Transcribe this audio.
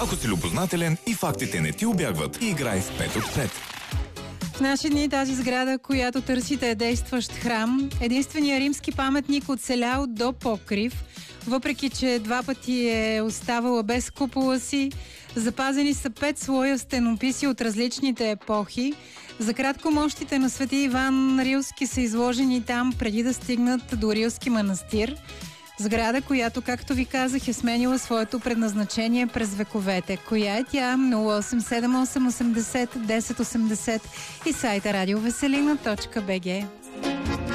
Ако си любознателен и фактите не ти убягват, играй с 5 от 5. В наши дни тази сграда, която търсите, е действащ храм. Единственият римски паметник оцелял до покрив, въпреки че 2 пъти е оставала без купола си. Запазени са 5 слоя стенописи от различните епохи. За кратко мощите на Свети Иван Рилски са изложени там, преди да стигнат до Рилски манастир. Сграда, която, както ви казах, е сменила своето предназначение през вековете. Коя е тя? 0878 80 1080 и сайта радиовеселина.bg.